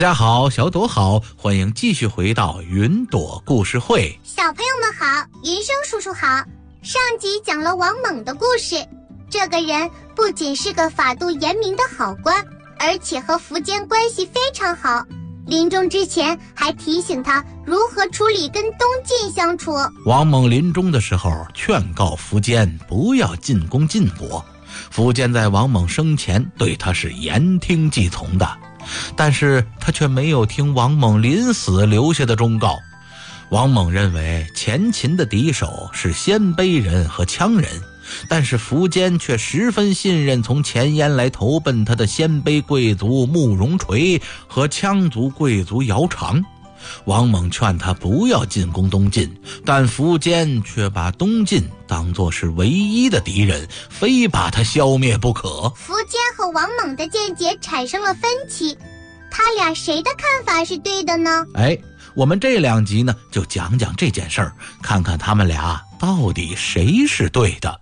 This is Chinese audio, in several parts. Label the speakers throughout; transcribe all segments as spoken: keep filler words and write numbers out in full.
Speaker 1: 大家好，小朵好，欢迎继续回到云朵故事会。
Speaker 2: 小朋友们好，云生叔叔好。上集讲了王猛的故事，这个人不仅是个法度严明的好官，而且和苻坚关系非常好，临终之前还提醒他如何处理跟东晋相处。
Speaker 1: 王猛临终的时候劝告苻坚不要进攻晋国，苻坚在王猛生前对他是言听计从的，但是他却没有听王猛临死留下的忠告。王猛认为前秦的敌手是鲜卑人和羌人，但是苻坚却十分信任从前燕来投奔他的鲜卑贵族慕容垂和羌族贵族姚苌。王猛劝他不要进攻东晋，但苻坚却把东晋当作是唯一的敌人，非把他消灭不可。
Speaker 2: 苻坚和王猛的见解产生了分歧，他俩谁的看法是对的呢？
Speaker 1: 哎，我们这两集呢，就讲讲这件事儿，看看他们俩到底谁是对的。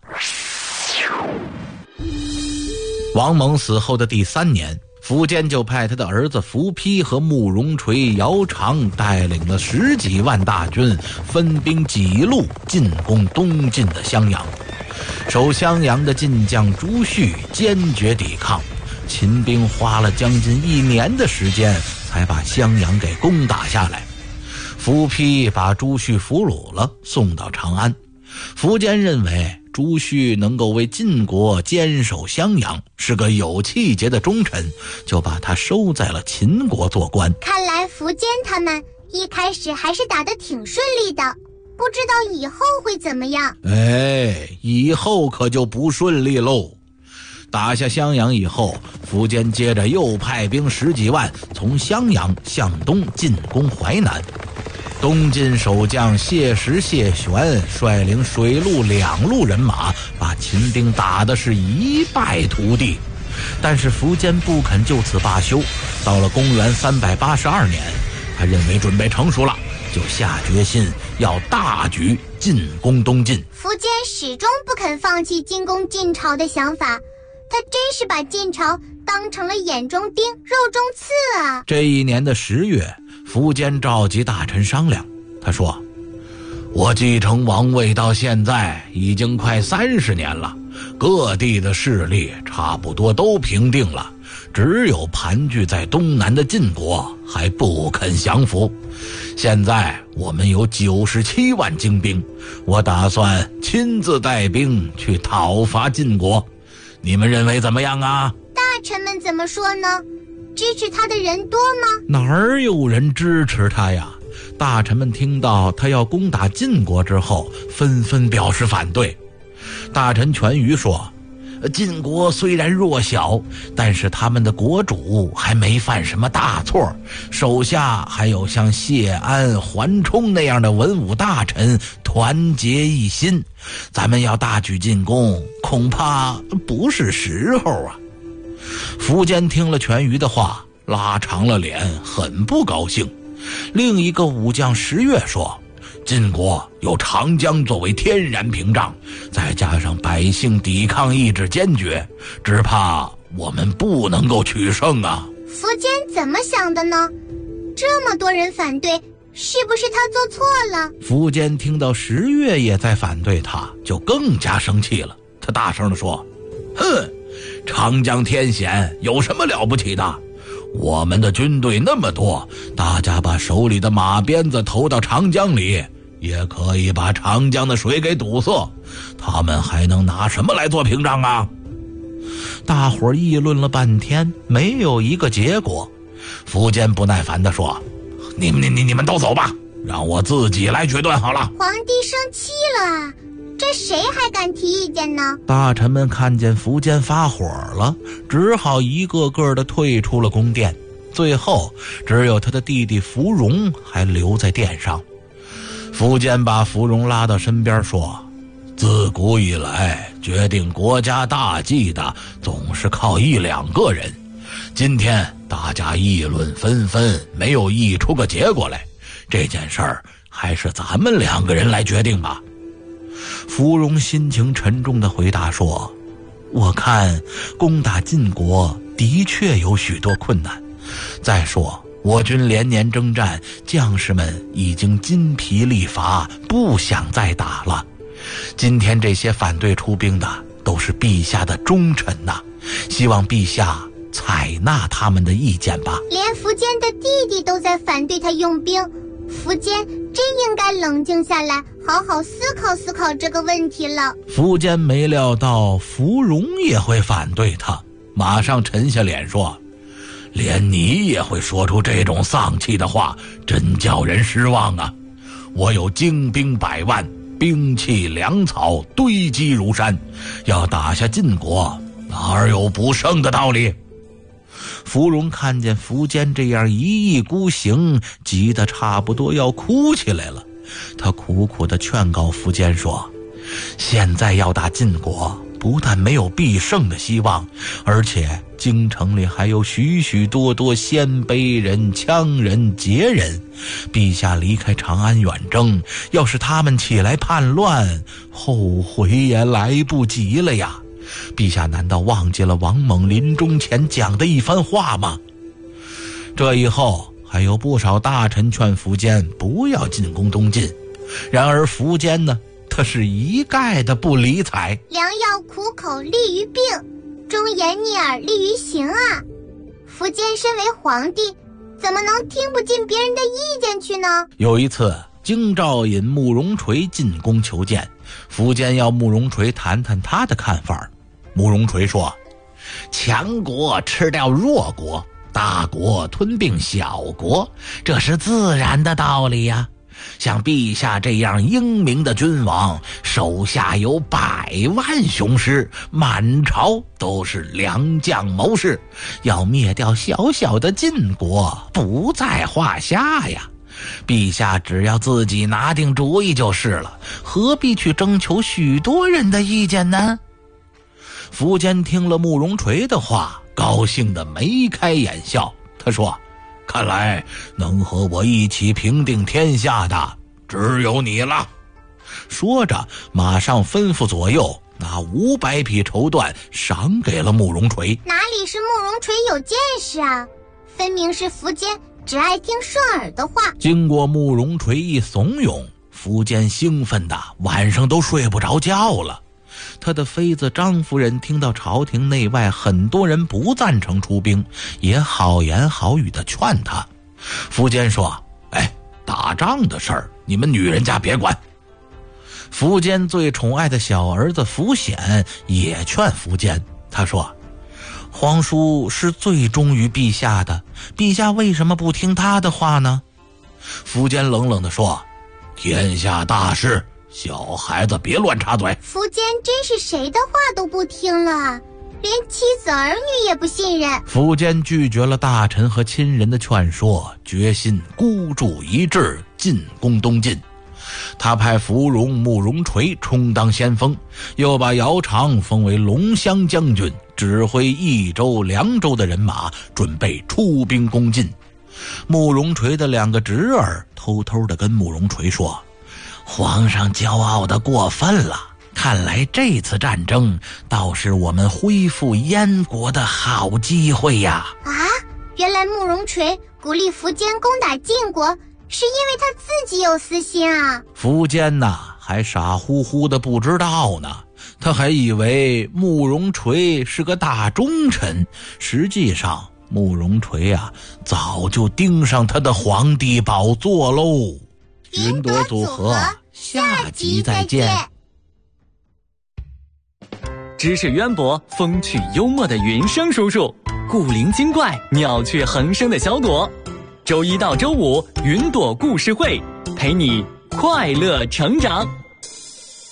Speaker 1: 王猛死后的第三年，苻坚就派他的儿子苻丕和慕容垂、姚苌带领了十几万大军，分兵几路进攻东晋的襄阳。守襄阳的晋将朱旭坚决抵抗，秦兵花了将近一年的时间才把襄阳给攻打下来。苻丕把朱旭俘虏了，送到长安。苻坚认为朱旭能够为晋国坚守襄阳，是个有气节的忠臣，就把他收在了秦国做官。
Speaker 2: 看来苻坚他们一开始还是打得挺顺利的，不知道以后会怎么样。
Speaker 1: 哎，以后可就不顺利喽。打下襄阳以后，苻坚接着又派兵十几万从襄阳向东进攻淮南。东晋守将谢石、谢玄率领水陆两路人马，把秦兵打得是一败涂地。但是苻坚不肯就此罢休，到了公元三百八十二年，他认为准备成熟了，就下决心要大举进攻东晋。
Speaker 2: 苻坚始终不肯放弃进攻晋朝的想法，他真是把晋朝当成了眼中钉、肉中刺啊！
Speaker 1: 这一年的十月，苻坚召集大臣商量，他说：我继承王位到现在已经快三十年了，各地的势力差不多都平定了，只有盘踞在东南的晋国还不肯降服。现在我们有九十七万精兵，我打算亲自带兵去讨伐晋国，你们认为怎么样啊？
Speaker 2: 大臣们怎么说呢？支持他的人多吗？
Speaker 1: 哪儿有人支持他呀？大臣们听到他要攻打晋国之后，纷纷表示反对。大臣权于说，晋国虽然弱小，但是他们的国主还没犯什么大错，手下还有像谢安、桓冲那样的文武大臣团结一心，咱们要大举进攻，恐怕不是时候啊。苻坚听了权于的话，拉长了脸，很不高兴。另一个武将石越说，晋国有长江作为天然屏障，再加上百姓抵抗意志坚决，只怕我们不能够取胜啊。
Speaker 2: 苻坚怎么想的呢？这么多人反对，是不是他做错了？
Speaker 1: 苻坚听到石越也在反对他，就更加生气了。他大声地说，哼，长江天险有什么了不起的？我们的军队那么多，大家把手里的马鞭子投到长江里，也可以把长江的水给堵塞，他们还能拿什么来做屏障啊？大伙儿议论了半天，没有一个结果。苻坚不耐烦地说，你们你你你们都走吧，让我自己来决断好了。
Speaker 2: 皇帝生气了啊，这谁还敢提意见呢？
Speaker 1: 大臣们看见苻坚发火了，只好一个个的退出了宫殿，最后只有他的弟弟苻融还留在殿上。苻坚把苻融拉到身边说，自古以来决定国家大计的总是靠一两个人，今天大家议论纷纷，没有议出个结果来，这件事儿还是咱们两个人来决定吧。苻融心情沉重地回答说，我看攻打晋国的确有许多困难，再说我军连年征战，将士们已经筋疲力乏，不想再打了。今天这些反对出兵的都是陛下的忠臣呐，希望陛下采纳他们的意见吧。
Speaker 2: 连苻坚的弟弟都在反对他用兵，苻坚真应该冷静下来，好好思考思考这个问题了。
Speaker 1: 苻坚没料到芙蓉也会反对他，马上沉下脸说：连你也会说出这种丧气的话，真叫人失望啊！我有精兵百万，兵器粮草堆积如山，要打下晋国，哪儿有不胜的道理？芙蓉看见苻坚这样一意孤行，急得差不多要哭起来了。他苦苦地劝告苻坚说：现在要打晋国，不但没有必胜的希望，而且京城里还有许许多多鲜卑人、羌人、羯人。陛下离开长安远征，要是他们起来叛乱，后悔也来不及了呀！陛下难道忘记了王猛临终前讲的一番话吗？这以后还有不少大臣劝苻坚不要进攻东晋，然而苻坚呢，他是一概的不理睬。
Speaker 2: 良药苦口利于病，忠言逆耳利于行啊！苻坚身为皇帝，怎么能听不进别人的意见去呢？
Speaker 1: 有一次，京兆尹慕容垂进宫求见，苻坚要慕容垂谈谈他的看法。慕容垂说：强国吃掉弱国，大国吞并小国，这是自然的道理呀。像陛下这样英明的君王，手下有百万雄师，满朝都是良将谋士，要灭掉小小的晋国不在话下呀。陛下只要自己拿定主意就是了，何必去征求许多人的意见呢？苻坚听了慕容垂的话，高兴得眉开眼笑。他说：看来能和我一起平定天下的只有你了。说着马上吩咐左右拿五百匹绸缎赏给了慕容垂。
Speaker 2: 哪里是慕容垂有见识啊，分明是苻坚只爱听顺耳的话。经
Speaker 1: 过慕容垂一怂恿，苻坚兴奋的晚上都睡不着觉了。他的妃子张夫人听到朝廷内外很多人不赞成出兵，也好言好语地劝他。苻坚说：哎，打仗的事儿你们女人家别管。苻坚最宠爱的小儿子苻显也劝苻坚，他说：皇叔是最忠于陛下的，陛下为什么不听他的话呢？苻坚冷冷地说：天下大事，小孩子别乱插嘴。
Speaker 2: 苻坚真是谁的话都不听了，连妻子儿女也不信任。
Speaker 1: 苻坚拒绝了大臣和亲人的劝说，决心孤注一掷进攻东晋。他派芙蓉、慕容垂充当先锋，又把姚苌封为龙骧将军，指挥益州、凉州的人马，准备出兵攻晋。慕容垂的两个侄儿偷偷地跟慕容垂说：皇上骄傲的过分了，看来这次战争倒是我们恢复燕国的好机会呀！
Speaker 2: 啊，原来慕容垂鼓励苻坚攻打晋国，是因为他自己有私心啊！
Speaker 1: 苻坚呐，还傻乎乎的不知道呢，他还以为慕容垂是个大忠臣，实际上慕容垂啊，早就盯上他的皇帝宝座喽。云朵组合，下集再见。
Speaker 3: 知识渊博、风趣幽默的云生叔叔，古灵精怪、妙趣横生的小朵。周一到周五，云朵故事会陪你快乐成长。